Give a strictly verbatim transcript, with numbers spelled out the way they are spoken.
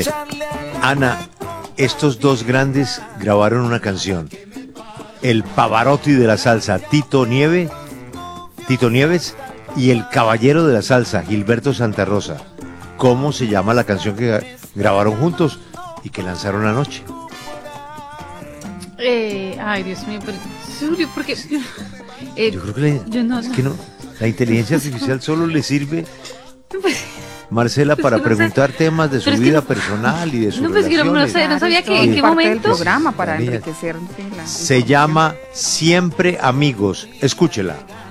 Ana, estos dos grandes grabaron una canción. El Pavarotti de la salsa, Tito Nieve, Tito Nieves, y el caballero de la salsa, Gilberto Santa Rosa. ¿Cómo se llama la canción que grabaron juntos y que lanzaron anoche? Eh, ay, Dios mío, pero, Julio, porque eh, Yo creo que, la, yo no, es que no, la inteligencia artificial solo le sirve, pues, Marcela, para no sé. preguntar temas de su Pero es que vida no- personal y de sus no, pues, que no, no relaciones. sé, no sabía que Claro, en es qué parte del momento. programa para Niña. enriquecer sí, la Se información. llama Siempre Amigos. Escúchela.